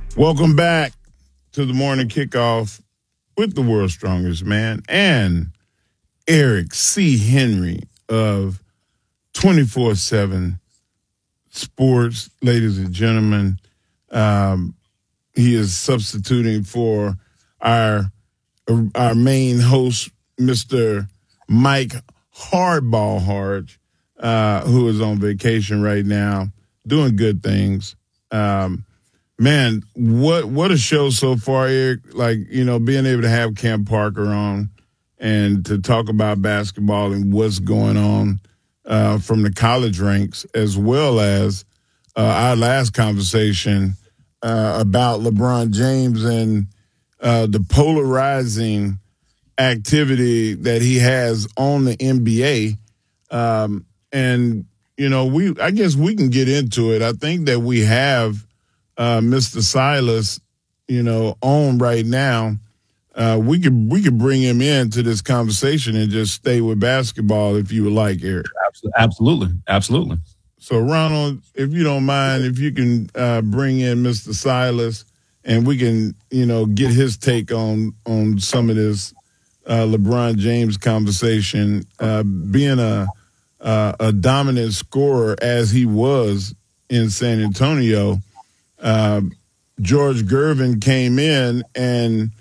Welcome back to the morning kickoff with the world's strongest man and Eric C. Henry of 24/7 Sports, ladies and gentlemen. Um, he is substituting for our our main host, Mr. Mike Hardball Harge, who is on vacation right now, doing good things. Man, what a show so far, Eric. Like, being able to have Cam Parker on and to talk about basketball and what's going on from the college ranks, as well as our last conversation about LeBron James and the polarizing activity that he has on the NBA. And, I guess we can get into it. I think that we have Mr. Silas, on right now. We could bring him into this conversation and just stay with basketball if you would like, Eric. Absolutely. So, Ronald, if you don't mind, if you can bring in Mr. Silas and we can, get his take on some of this LeBron James conversation, being a dominant scorer as he was in San Antonio. George Gervin came in and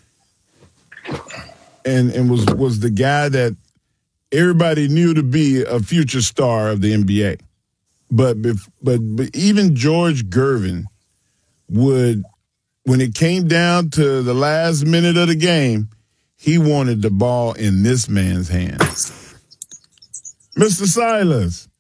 was the guy that everybody knew to be a future star of the NBA. But even George Gervin would, when it came down to the last minute of the game, he wanted the ball in this man's hands. Mr. Silas.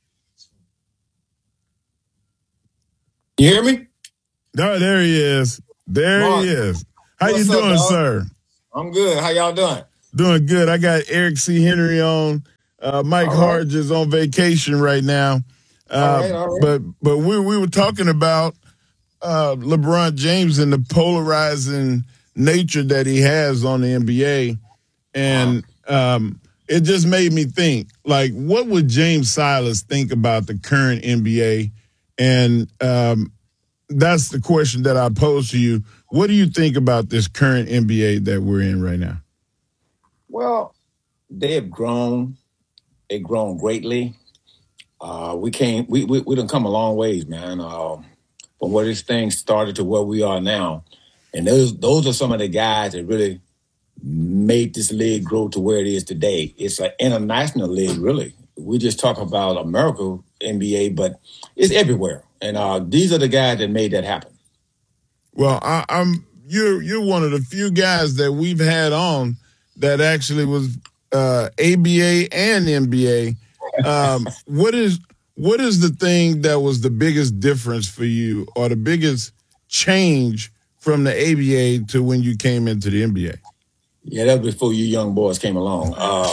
You hear me? Oh, there he is. Mark, he is. How you doing, sir? I'm good. How y'all doing? Doing good. I got Eric C. Henry on. Mike Harge is on vacation right now. All right. But we were talking about LeBron James and the polarizing nature that he has on the NBA. And it just made me think, like, what would James Silas think about the current NBA? And that's the question that I pose to you. What do you think about this current NBA that we're in right now? Well, they have grown. They've grown greatly. We done come a long ways, man. From where this thing started to where we are now. And those are some of the guys that really made this league grow to where it is today. It's an international league, really. We just talk about America NBA, but it's everywhere. And these are the guys that made that happen. Well, you're one of the few guys that we've had on that actually was ABA and NBA. What is the thing that was the biggest difference for you, or the biggest change from the ABA to when you came into the NBA? Yeah, that was before you young boys came along.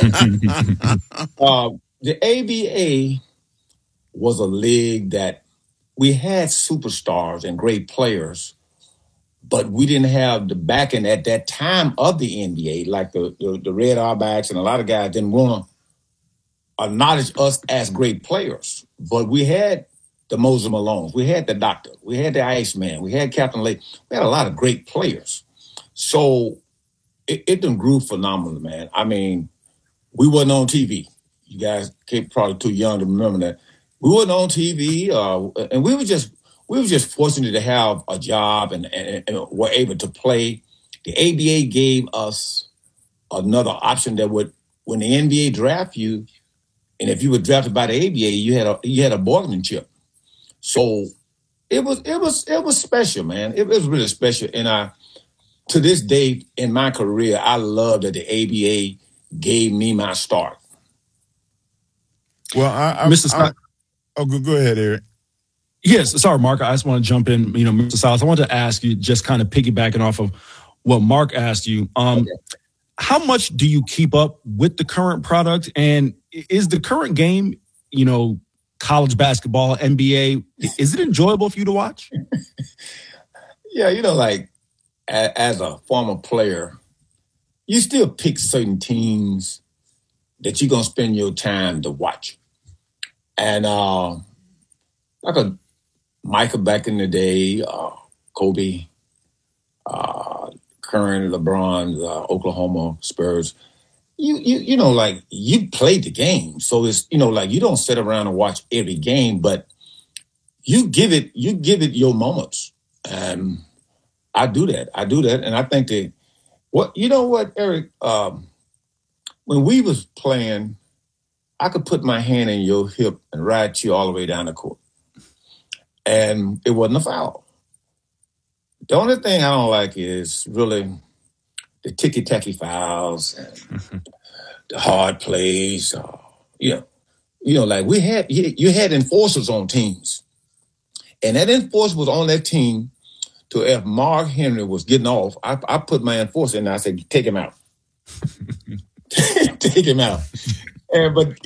The ABA was a league that we had superstars and great players, but we didn't have the backing at that time of the NBA, like the Red Auerbachs and a lot of guys didn't want to acknowledge us as great players. But we had the Moses Malones, we had the Doctor, we had the Iceman, we had Captain Lake. We had a lot of great players. So it done grew phenomenal, man. I mean, we wasn't on TV. You guys probably too young to remember that. We wasn't on TV, and we were just fortunate to have a job and were able to play. The ABA gave us another option that would, when the NBA draft you, and if you were drafted by the ABA, you had a bargaining chip. So it was special, man. It was really special, and to this day in my career, I love that the ABA gave me my start. Well, Mr. Scott. Go ahead, Eric. Yes, sorry, Mark. I just want to jump in. Mr. Silas, I want to ask you, just kind of piggybacking off of what Mark asked you. How much do you keep up with the current product? And is the current game, college basketball, NBA, is it enjoyable for you to watch? Yeah, like as a former player, you still pick certain teams that you're going to spend your time to watch. And like a Michael back in the day, Kobe, current LeBron's Oklahoma Spurs. You know, like you played the game, so it's like you don't sit around and watch every game, but you give it your moments, and I do that, and I think that what Eric, when we was playing, I could put my hand in your hip and ride you all the way down the court, and it wasn't a foul. The only thing I don't like is really the ticky-tacky fouls and the hard plays. Like you had enforcers on teams. And that enforcer was on that team to if Mark Henry was getting off, I put my enforcer in there. I said, take him out. Take him out. But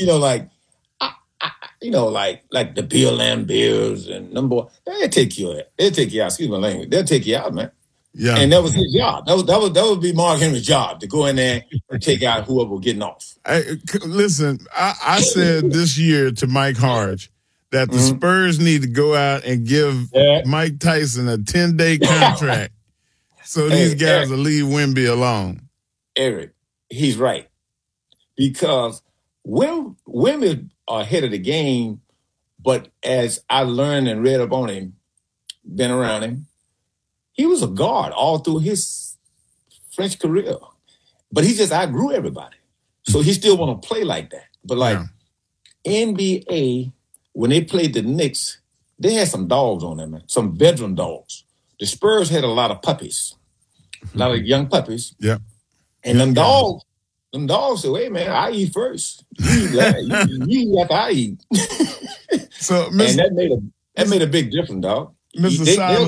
like the Bill Lambiers and number they'll take you out. Excuse my language. They'll take you out, man. Yeah. And that was his job. That would be Mark Henry's job, to go in there and take out whoever was getting off. Listen, I said this year to Mike Harge that the Spurs need to go out and give Mike Tyson a 10-day contract so these guys will leave Wemby alone. Eric, he's right. Because Wemby are ahead of the game, but as I learned and read up on him, been around him, he was a guard all through his French career. But he just outgrew everybody. So he still want to play like that. But NBA, when they played the Knicks, they had some dogs on them, man. Some veteran dogs. The Spurs had a lot of puppies. A lot of young puppies. Yeah. And them dogs said, hey, man, I eat first. You eat like I eat. So, and that made a big difference, dog. Mr.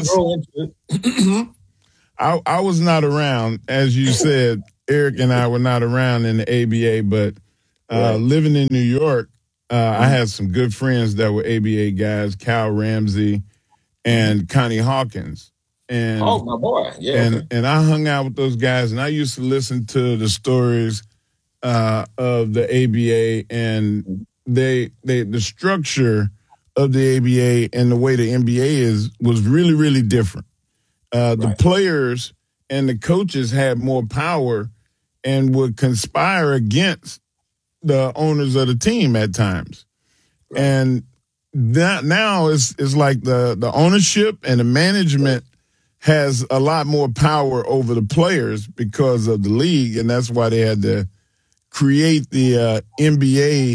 Silas, I was not around, as you said. Eric and I were not around in the ABA, but living in New York, I had some good friends that were ABA guys, Cal Ramsey and Connie Hawkins. And my boy, yeah. And I hung out with those guys, and I used to listen to the stories of the ABA and the structure of the ABA and the way the NBA was really, really different. The players and the coaches had more power and would conspire against the owners of the team at times. Right. And that now it's like the ownership and the management has a lot more power over the players because of the league, and that's why they had to create the NBA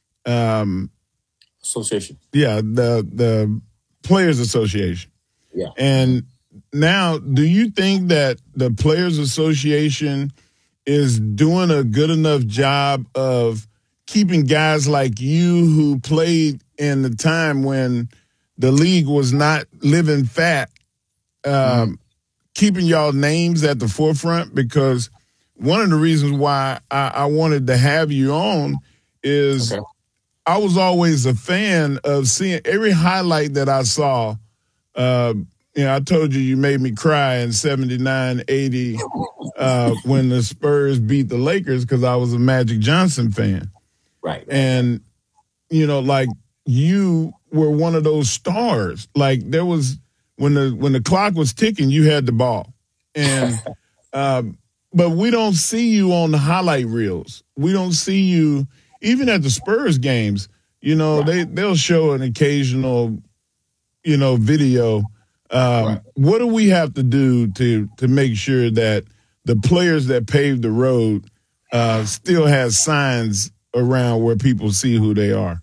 Association. Yeah, the Players Association. Yeah. And now, do you think that the Players Association is doing a good enough job of keeping guys like you who played in the time when the league was not living fat, keeping y'all names at the forefront? Because one of the reasons why I wanted to have you on is I was always a fan of seeing every highlight that I saw. I told you made me cry in 79, 80 when the Spurs beat the Lakers because I was a Magic Johnson fan. Right. And, like you were one of those stars. Like there was when the clock was ticking, you had the ball. And but we don't see you on the highlight reels. We don't see you even at the Spurs games. They'll show an occasional, video. What do we have to do to make sure that the players that paved the road still has signs around where people see who they are?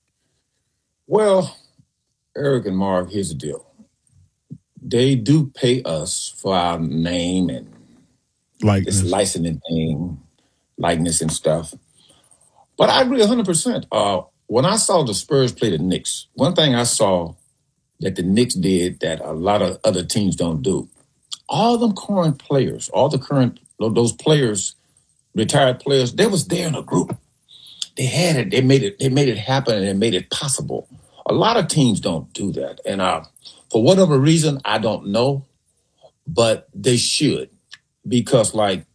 Well, Eric and Mark, here's the deal. They do pay us for our name and likeness. This licensing thing, likeness and stuff. But I agree 100%. When I saw the Spurs play the Knicks, one thing I saw that the Knicks did that a lot of other teams don't do, all them current players, those players, retired players, they was there in a group. They had it. They made it happen, and they made it possible. A lot of teams don't do that. And for whatever reason, I don't know, but they should. Because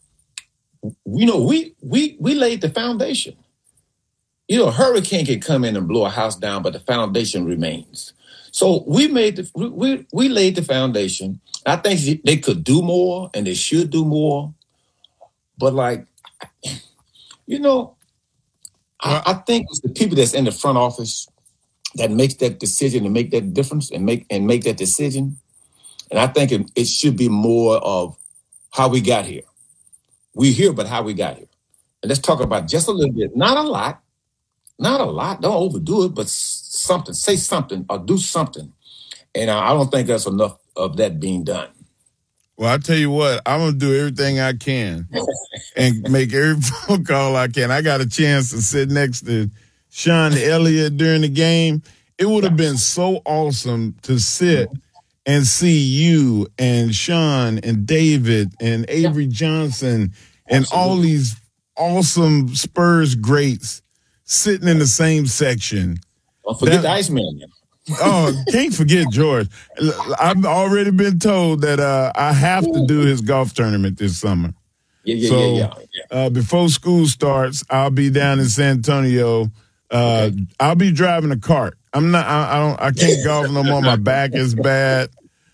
we laid the foundation. A hurricane can come in and blow a house down, but the foundation remains. So we laid the foundation. I think they could do more and they should do more. But like, you know, I think it's the people that's in the front office that makes that decision and make that difference and make that decision. And I think it should be more of how we got here. We're here, but how we got here. And let's talk about just a little bit, not a lot. Don't overdo it, but something, say something or do something. And I don't think there's enough of that being done. Well, I tell you what, I'm going to do everything I can and make every phone call I can. I got a chance to sit next to Sean Elliott during the game. It would have been so awesome to sit and see you and Sean and David and Avery Johnson and all these awesome Spurs greats sitting in the same section. Don't forget the Iceman. Oh, can't forget George. I've already been told that I have to do his golf tournament this summer. Yeah. Before school starts, I'll be down in San Antonio. I'll be driving a cart. I can't golf no more. My back is bad.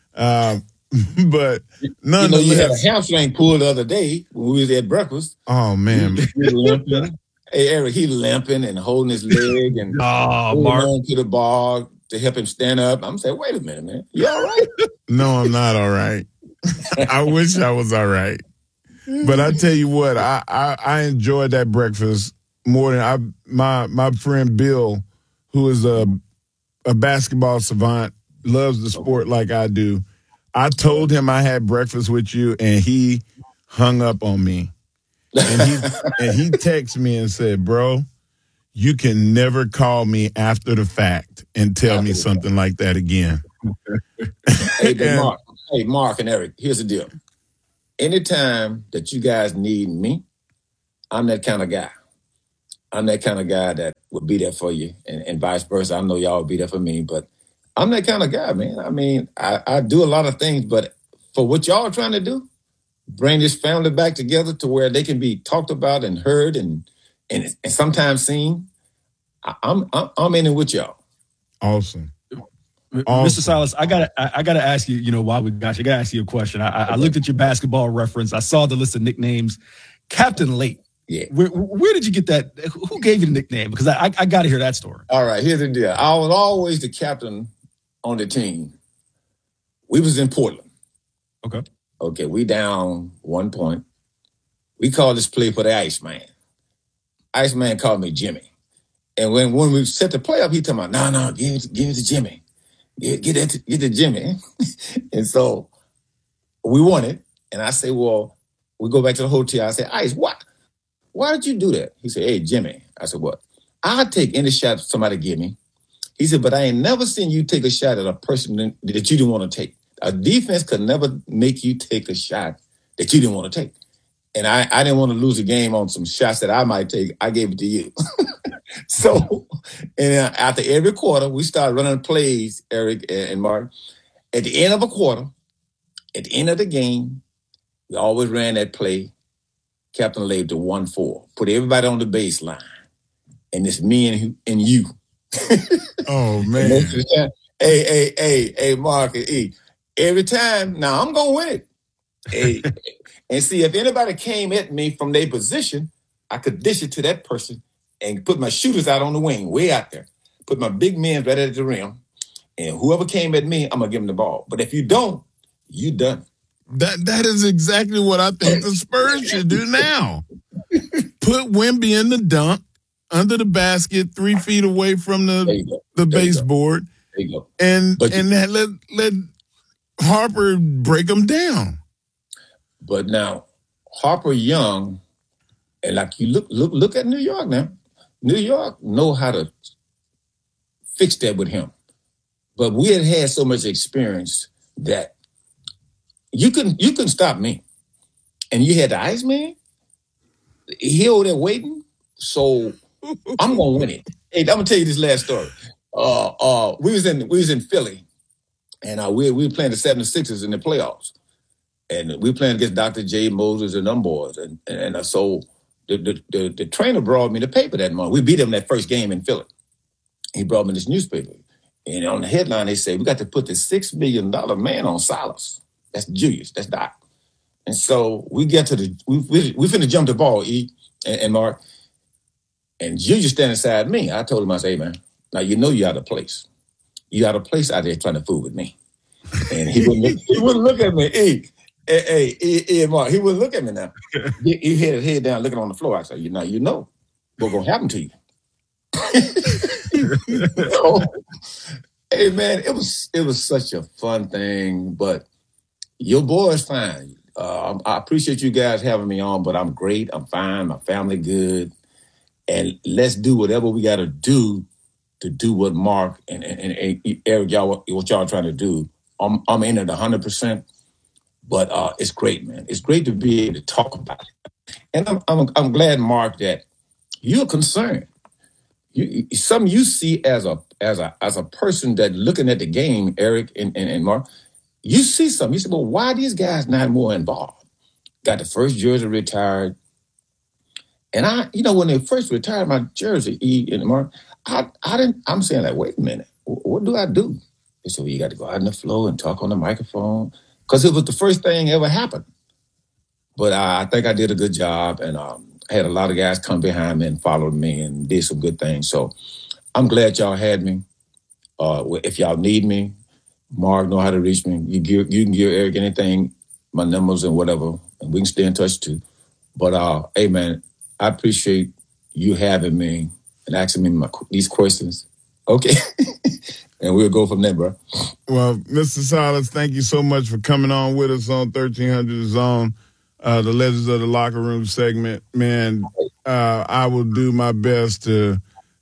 But nonetheless, you had a hamstring pull the other day when we was at breakfast. Oh man, hey Eric, he limping and holding his leg and Mark on to the bar to help him stand up. I'm saying, wait a minute, man, you all right? No, I'm not all right. I wish I was all right. But I tell you what, I enjoyed that breakfast more than my friend Bill, who is a basketball savant, loves the sport like I do. I told him I had breakfast with you, and he hung up on me. And he texted me and said, bro, you can never call me after the fact and tell me something like that again. Hey, Mark and Eric, here's the deal. Anytime that you guys need me, I'm that kind of guy. I'm that kind of guy that would be there for you and vice versa. I know y'all would be there for me, but I'm that kind of guy, man. I mean, I do a lot of things, but for what y'all are trying to do, bring this family back together to where they can be talked about and heard and sometimes seen, I'm in it with y'all. Awesome. Mr. Silas, I gotta ask you, while we got you, I gotta ask you a question. I looked at your basketball reference. I saw the list of nicknames. Captain Late. Yeah. Where did you get that? Who gave you the nickname? Because I got to hear that story. All right, here's the deal. I was always the captain on the team. We was in Portland. Okay, we down 1 point. We called this play for the Iceman. Iceman called me Jimmy. And when we set the play up, he told me, no, give it to Jimmy. Get to Jimmy. And so we won it. And I say, well, we go back to the hotel. I say, Ice, what? Why did you do that? He said, hey, Jimmy. I said, what? I'll take any shot somebody give me. He said, but I ain't never seen you take a shot at a person that you didn't want to take. A defense could never make you take a shot that you didn't want to take. And I didn't want to lose a game on some shots that I might take. I gave it to you. So, and after every quarter, we started running plays, Eric and Mark. At the end of a quarter, at the end of the game, we always ran that play. Captain Lave to 1-4. Put everybody on the baseline. And it's me and you. Oh, man. Hey, Mark and E. Every time, now I'm going to win it. Hey, and see, if anybody came at me from their position, I could dish it to that person and put my shooters out on the wing, way out there. Put my big men right at the rim. And whoever came at me, I'm going to give them the ball. But if you don't, you done. That is exactly what I think the Spurs should do now. Put Wemby in the dunk, under the basket, 3 feet away from the baseboard. There you go. And let Harper break them down. But now, Harper Young, and like you look at New York now. New York know how to fix that with him. But we had so much experience that you couldn't stop me. And you had the Iceman. He over there waiting. So I'm gonna win it. Hey, I'm gonna tell you this last story. We was in Philly, and we were playing the 76ers in the playoffs. And we were playing against Dr. J. Moses and them boys. And so the trainer brought me the paper that morning. We beat them that first game in Philly. He brought me this newspaper. And on the headline, they say, we got to put the $6 million man on Silas. That's Julius. That's Doc. And so we get to we finna jump the ball, E and Mark. And Julius standing beside me. I told him, I said, hey, man, now you know you're out of place. You're out of place out there trying to fool with me. And he wouldn't look at me. Hey, Mark, he wouldn't look at me now. He had his head down looking on the floor. I said, you know what's going to happen to you. So, hey, man, it was such a fun thing, but your boy is fine. I appreciate you guys having me on, but I'm great. I'm fine. My family good. And let's do whatever we got to do what Mark and Eric, what y'all trying to do. I'm in it 100%, but it's great, man. It's great to be able to talk about it. And I'm glad, Mark, that you're concerned. Something you see as a person that looking at the game, Eric and Mark, you see something. You say, well, why are these guys not more involved? Got the first jersey retired. And when they first retired my jersey, E and Mark, I'm saying like, wait a minute, what do I do? They said, well, you got to go out on the floor and talk on the microphone. Because it was the first thing ever happened. But I think I did a good job, and I had a lot of guys come behind me and followed me and did some good things. So I'm glad y'all had me. If y'all need me, Mark know how to reach me. You can give Eric anything, my numbers and whatever, and we can stay in touch too. But hey, man, I appreciate you having me and asking me these questions. Okay. And we'll go from there, bro. Well, Mr. Silas, thank you so much for coming on with us on 1300 Zone, the Legends of the Locker Room segment. Man, I will do my best to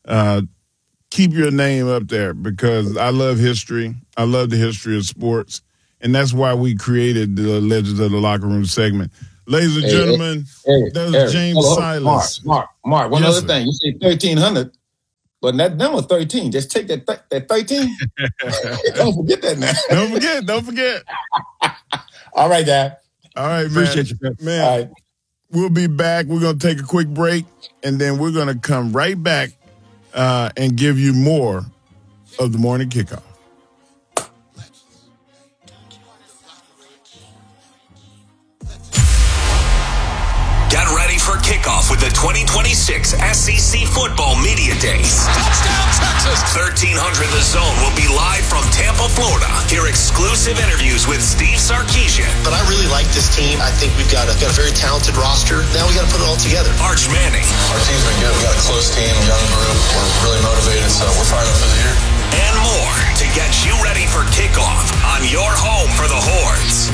keep your name up there because I love history. I love the history of sports. And that's why we created the Legends of the Locker Room segment. Ladies and gentlemen, that was James Silas. Mark, one other thing. You say 1,300, but that number 13, just take that 13. Don't forget that now. Don't forget. All right, Dad. All right, man. Appreciate you, man. All right. We'll be back. We're going to take a quick break, and then we're going to come right back and give you more of the morning kickoff. Get ready for kickoff with the 2026 SEC Football Media Days. Touchdown, Texas! 1300 The Zone will be live from Tampa, Florida. Hear exclusive interviews with Steve Sarkisian. But I really like this team. I think we've got a very talented roster. Now we got to put it all together. Arch Manning. Our team's been good. We got a close team, young group. We're really motivated, so we're fired up for the year. And more to get you ready for kickoff on your home for the Horns.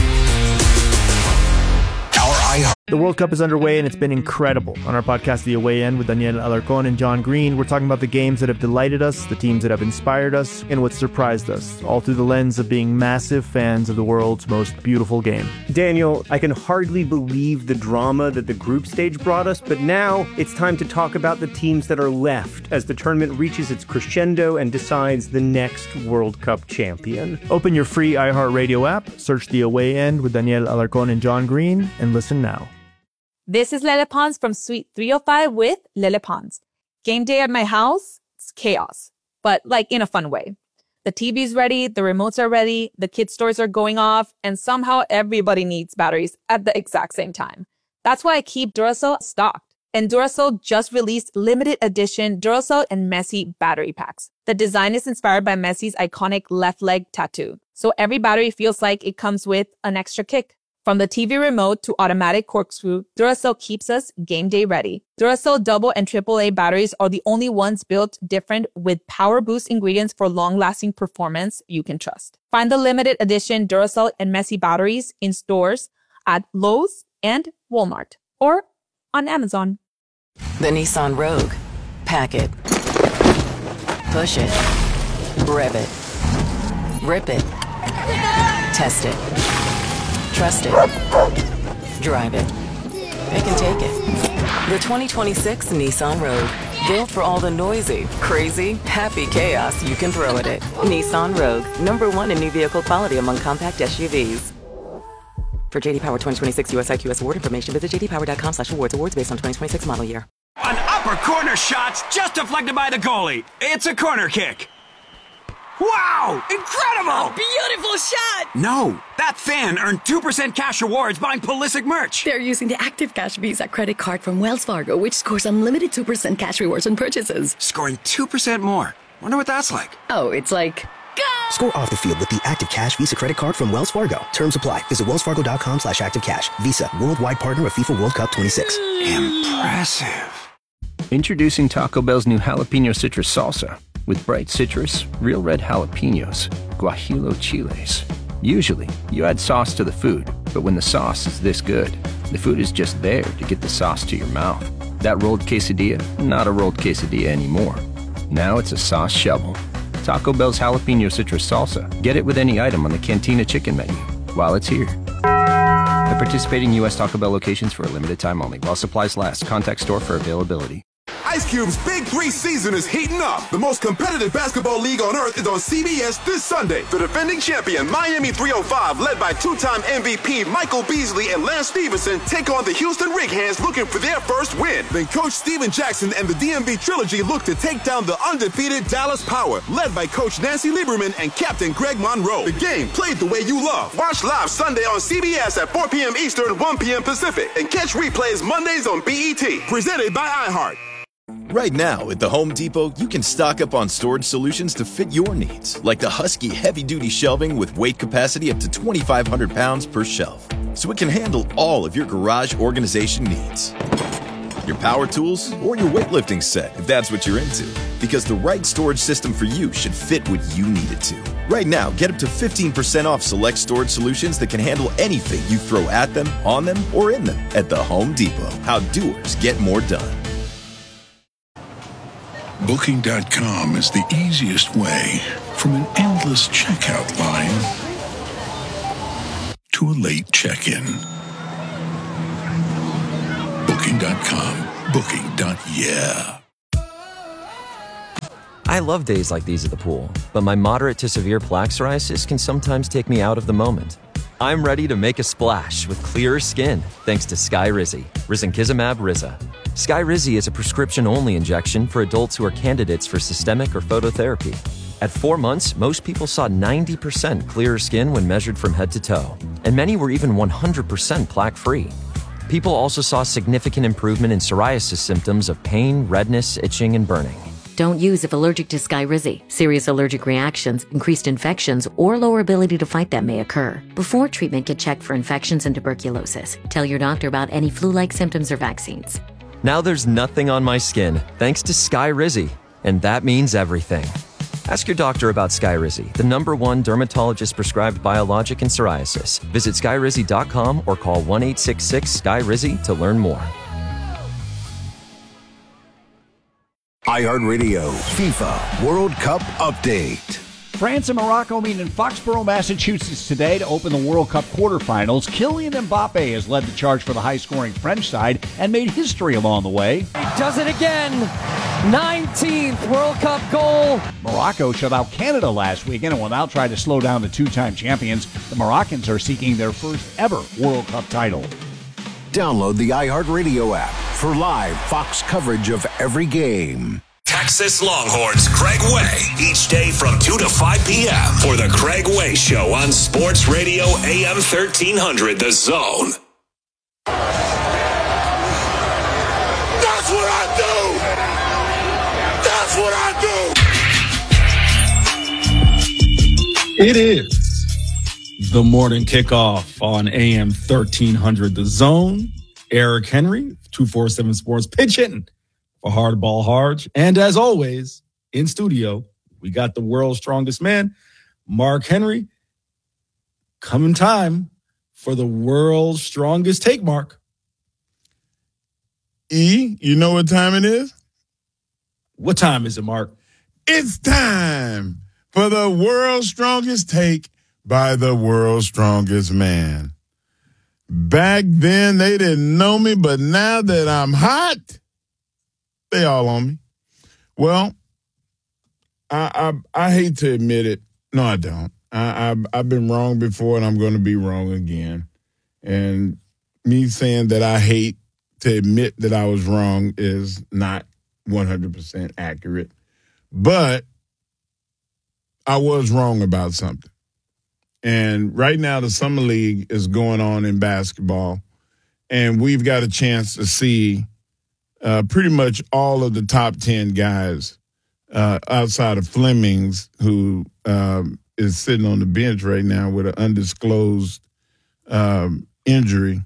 The World Cup is underway and it's been incredible. On our podcast, The Away End, with Daniel Alarcón and John Green, we're talking about the games that have delighted us, the teams that have inspired us, and what surprised us, all through the lens of being massive fans of the world's most beautiful game. Daniel, I can hardly believe the drama that the group stage brought us, but now it's time to talk about the teams that are left as the tournament reaches its crescendo and decides the next World Cup champion. Open your free iHeartRadio app, search The Away End with Daniel Alarcón and John Green, and listen now. This is Lele Pons from Suite 305 with Lele Pons. Game day at my house, it's chaos, but like in a fun way. The TV's ready, the remotes are ready, the kids' toys are going off, and somehow everybody needs batteries at the exact same time. That's why I keep Duracell stocked. And Duracell just released limited edition Duracell and Messi battery packs. The design is inspired by Messi's iconic left leg tattoo. So every battery feels like it comes with an extra kick. From the TV remote to automatic corkscrew, Duracell keeps us game day ready. Duracell double and AAA batteries are the only ones built different with power boost ingredients for long-lasting performance you can trust. Find the limited edition Duracell and Messi batteries in stores at Lowe's and Walmart or on Amazon. The Nissan Rogue. Pack it. Push it. Rev it. Rip it. Test it. Trust it. Drive it. It can take it. The 2026 Nissan Rogue. Built for all the noisy, crazy, happy chaos you can throw at it. Nissan Rogue. #1 in new vehicle quality among compact SUVs. For JD Power 2026 US IQS award information, visit jdpower.com/awards. Awards based on 2026 model year. An upper corner shot's just deflected by the goalie. It's a corner kick. Wow! Incredible! A beautiful shot! No, that fan earned 2% cash rewards buying Pulisic merch. They're using the Active Cash Visa credit card from Wells Fargo, which scores unlimited 2% cash rewards on purchases. Scoring 2% more. Wonder what that's like. Oh, it's like... Go! Score off the field with the Active Cash Visa credit card from Wells Fargo. Terms apply. Visit wellsfargo.com/activecash. Visa, worldwide partner of FIFA World Cup 26. Impressive. Introducing Taco Bell's new jalapeno citrus salsa. With bright citrus, real red jalapenos, guajillo chiles. Usually, you add sauce to the food, but when the sauce is this good, the food is just there to get the sauce to your mouth. That rolled quesadilla, not a rolled quesadilla anymore. Now it's a sauce shovel. Taco Bell's jalapeno citrus salsa. Get it with any item on the Cantina chicken menu while it's here. At participating U.S. Taco Bell locations for a limited time only. While supplies last. Contact store for availability. Ice Cube's Big 3 season is heating up. The most competitive basketball league on earth is on CBS this Sunday. The defending champion, Miami 305, led by two-time MVP Michael Beasley and Lance Stevenson, take on the Houston Rig Hands looking for their first win. Then Coach Steven Jackson and the DMV Trilogy look to take down the undefeated Dallas Power, led by Coach Nancy Lieberman and Captain Greg Monroe. The game played the way you love. Watch live Sunday on CBS at 4 p.m. Eastern, 1 p.m. Pacific. And catch replays Mondays on BET. Presented by iHeart. Right now, at the Home Depot, you can stock up on storage solutions to fit your needs, like the Husky heavy-duty shelving with weight capacity up to 2,500 pounds per shelf, so it can handle all of your garage organization needs. Your power tools, or your weightlifting set, if that's what you're into, because the right storage system for you should fit what you need it to. Right now, get up to 15% off select storage solutions that can handle anything you throw at them, on them, or in them at the Home Depot. How doers get more done. Booking.com is the easiest way from an endless checkout line to a late check-in. Booking.com. Booking.yeah. I love days like these at the pool, but my moderate to severe plaque psoriasis can sometimes take me out of the moment. I'm ready to make a splash with clearer skin thanks to Skyrizi, risankizumab Riza. Skyrizi is a prescription-only injection for adults who are candidates for systemic or phototherapy. At 4 months, most people saw 90% clearer skin when measured from head to toe, and many were even 100% plaque-free. People also saw significant improvement in psoriasis symptoms of pain, redness, itching, and burning. Don't use if allergic to Skyrizi. Serious allergic reactions, increased infections, or lower ability to fight them may occur. Before treatment, get checked for infections and tuberculosis. Tell your doctor about any flu-like symptoms or vaccines. Now there's nothing on my skin thanks to Skyrizi, and that means everything. Ask your doctor about Skyrizi, the #1 dermatologist-prescribed biologic in psoriasis. Visit Skyrizi.com or call 1-866-SKYRIZI to learn more. iHeartRadio FIFA World Cup Update. France and Morocco meet in Foxborough, Massachusetts today to open the World Cup quarterfinals. Kylian Mbappe has led the charge for the high-scoring French side and made history along the way. He does it again. 19th World Cup goal. Morocco shut out Canada last weekend and will now try to slow down the two-time champions. The Moroccans are seeking their first ever World Cup title. Download the iHeartRadio app for live Fox coverage of every game. Texas Longhorns Craig Way, each day from 2 to 5 p.m. for the Craig Way Show on Sports Radio AM 1300, The Zone. That's what I do! That's what I do! It is the morning kickoff on AM 1300, The Zone. Eric Henry, 247 Sports, pitching for Hardball Harge. And as always, in studio, we got the world's strongest man, Mark Henry. Coming time for the world's strongest take, Mark. E, you know what time it is? What time is it, Mark? It's time for the world's strongest take by the world's strongest man. Back then, they didn't know me, but now that I'm hot, they all on me. Well, I hate to admit it. No, I don't. I've been wrong before, and I'm going to be wrong again. And me saying that I hate to admit that I was wrong is not 100% accurate. But I was wrong about something. And right now the Summer League is going on in basketball, and we've got a chance to see pretty much all of the top 10 guys outside of Flemings, who is sitting on the bench right now with an undisclosed injury.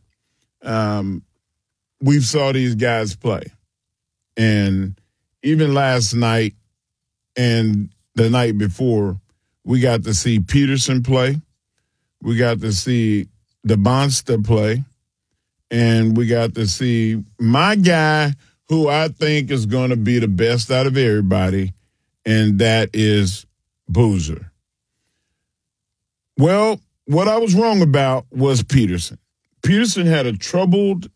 We've saw these guys play. And even last night and the night before, we got to see Peterson play. We got to see DeBonsta play. And we got to see my guy who I think is going to be the best out of everybody, and that is Boozer. Well, what I was wrong about was Peterson. Peterson had a troubled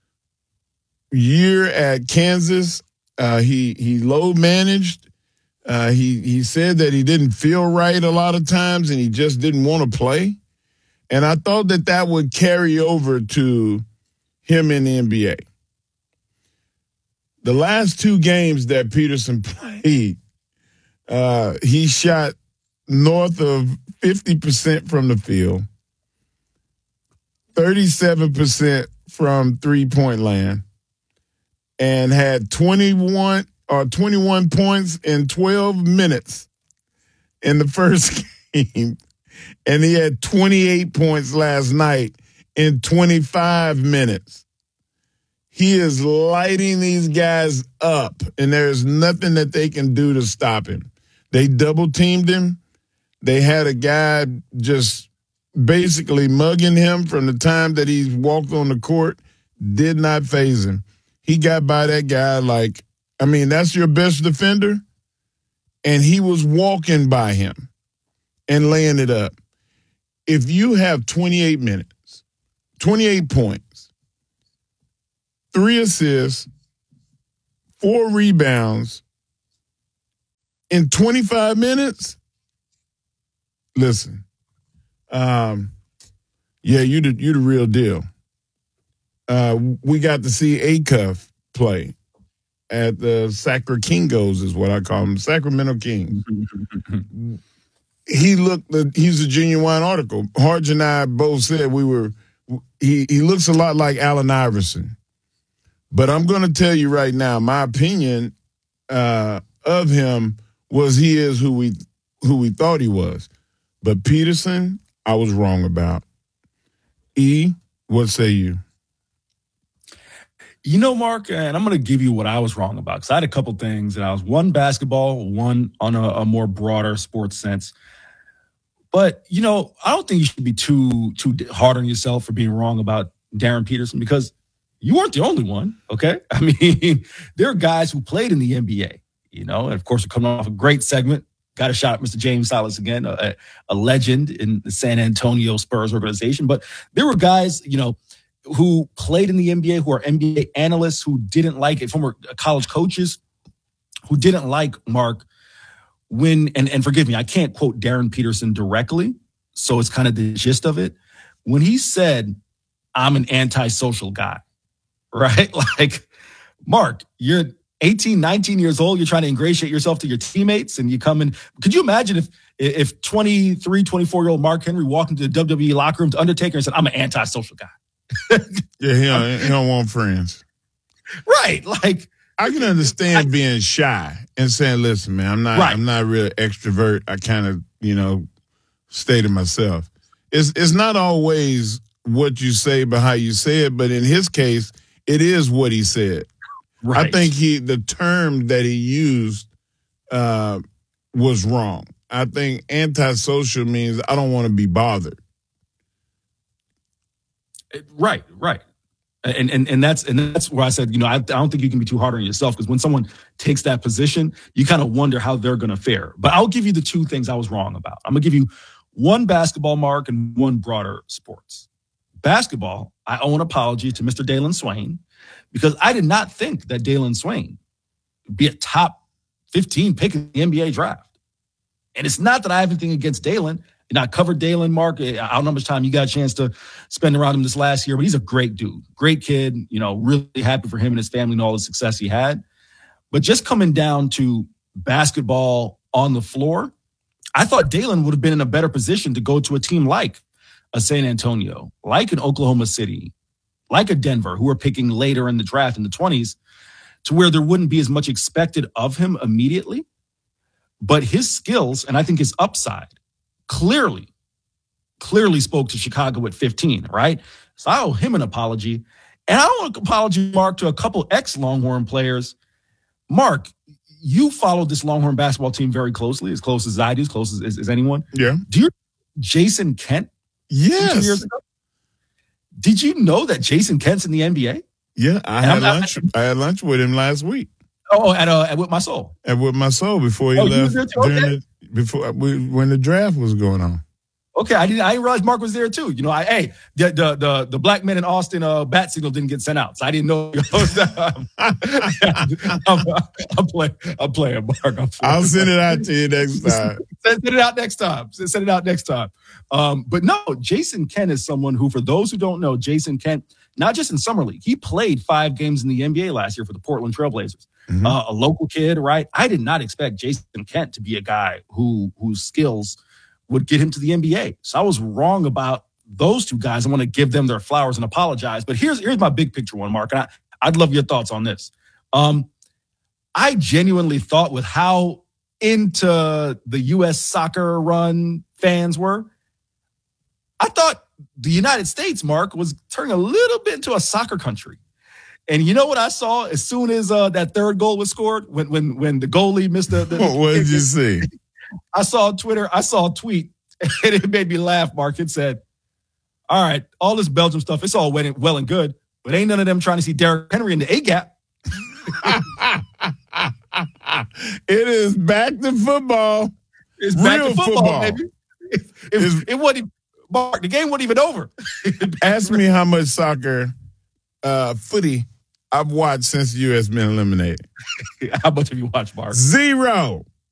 year at Kansas. He low managed. He said that he didn't feel right a lot of times and he just didn't want to play. And I thought that would carry over to him in the NBA. The last 2 games that Peterson played, he shot north of 50% from the field, 37% from three-point land, and had 21 points in 12 minutes in the first game. And he had 28 points last night in 25 minutes. He is lighting these guys up, and there's nothing that they can do to stop him. They double-teamed him. They had a guy just basically mugging him from the time that he walked on the court. Did not faze him. He got by that guy that's your best defender, and he was walking by him and laying it up. If you have 28 minutes, 28 points, 3 assists, 4 rebounds in 25 minutes, listen, you're the real deal. We got to see Acuff play at the Sacra Kingos is what I call them, Sacramento Kings. He's a genuine article. Harge and I both said he looks a lot like Allen Iverson. But I'm going to tell you right now, my opinion of him was he is who we thought he was. But Peterson, I was wrong about. E, what say you? You know, Mark, and I'm going to give you what I was wrong about, because I had a couple things, and I was one basketball, one on a more broader sports sense. But, I don't think you should be too hard on yourself for being wrong about Darren Peterson, because you weren't the only one, okay? I mean, there are guys who played in the NBA, and of course, we're coming off a great segment. Got a shot at Mr. James Silas again, a legend in the San Antonio Spurs organization. But there were guys, who played in the NBA, who are NBA analysts, who didn't like it, former college coaches, who didn't like Mark when, and forgive me, I can't quote Darren Peterson directly, so it's kind of the gist of it. When he said, I'm an antisocial guy, right? Like, Mark, you're 18, 19 years old, you're trying to ingratiate yourself to your teammates, and you come in. Could you imagine if 23, 24-year-old Mark Henry walked into the WWE locker room to Undertaker and said, I'm an antisocial guy? Yeah, he don't want friends. Right. Like, I can understand being shy and saying, listen, man, I'm not really extrovert. I kind of, stay to myself. It's not always what you say, but how you say it. But in his case, it is what he said. Right. I think the term that he used was wrong. I think antisocial means I don't want to be bothered. Right. And that's where I said, I don't think you can be too hard on yourself, because when someone takes that position, you kind of wonder how they're going to fare. But I'll give you the 2 things I was wrong about. I'm going to give you one basketball, Mark, and one broader sports. Basketball, I owe an apology to Mr. Dalen Swain, because I did not think that Dalen Swain would be a top 15 pick in the NBA draft. And it's not that I have anything against Dalen. I covered Dalen, Mark. I don't know how much time you got a chance to spend around him this last year, but he's a great dude, great kid, really happy for him and his family and all the success he had. But just coming down to basketball on the floor, I thought Dalen would have been in a better position to go to a team like a San Antonio, like an Oklahoma City, like a Denver, who are picking later in the draft in the 20s, to where there wouldn't be as much expected of him immediately. But his skills, and I think his upside, clearly spoke to Chicago at 15, right? So I owe him an apology. And I owe an apology, Mark, to a couple ex-Longhorn players. Mark, you followed this Longhorn basketball team very closely, as close as I do, as close as anyone. Yeah. Do you Jason Kent? Yes. 2 years ago? Did you know that Jason Kent's in the NBA? Yeah, I had lunch with him last week. Oh, at With My Soul. At With My Soul before he left. When the draft was going on. Okay, I didn't realize Mark was there too. You know, the black men in Austin bat signal didn't get sent out, so I didn't know. I'm playing, Mark. I'll send it out to you next time. Send it out next time. Send it out next time. But no, Jason Kent is someone who, for those who don't know, Jason Kent, not just in Summer League, he played 5 games in the NBA last year for the Portland Trailblazers. Mm-hmm. A local kid, right? I did not expect Jason Kent to be a guy whose skills would get him to the NBA. So I was wrong about those two guys. I want to give them their flowers and apologize. But here's my big picture one, Mark. And I'd love your thoughts on this. I genuinely thought, with how into the U.S. soccer run fans were, I thought the United States, Mark, was turning a little bit into a soccer country. And you know what I saw as soon as that third goal was scored? When the goalie missed the what did you see? I saw a tweet, and it made me laugh, Mark. It said, all right, all this Belgium stuff, it's all well and good, but ain't none of them trying to see Derrick Henry in the A-gap. It is back to football. It's back to football, baby. It wasn't even, Mark, the game wasn't even over. Ask me how much soccer, footy, I've watched since the U.S. been eliminated. How much have you watched, Mark? 0.